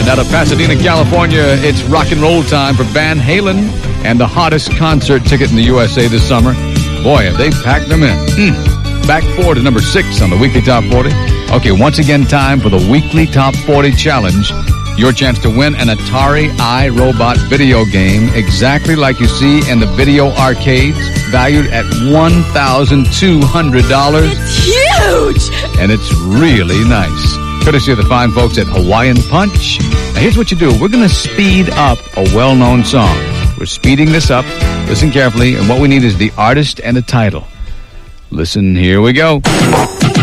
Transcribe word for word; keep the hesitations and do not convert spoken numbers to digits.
Out of Pasadena, California, it's rock and roll time for Van Halen and the hottest concert ticket in the U S A this summer. Boy, have they packed them in. Mm. Back four to number six on the Weekly Top forty. Okay, once again, time for the Weekly Top forty Challenge. Your chance to win an Atari iRobot video game exactly like you see in the video arcades, valued at one thousand two hundred dollars. It's huge! And it's really nice. Courtesy of the fine folks at Hawaiian Punch. Now, here's what you do. We're going to speed up a well-known song. We're speeding this up. Listen carefully, and what we need is the artist and the title. Listen, here we go.